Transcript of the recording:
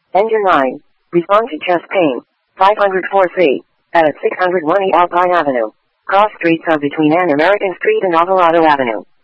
Engine 9. Respond to chest pain. 504C. At 601 E Alpine Avenue. Cross streets of between An American Street and Alvarado Avenue.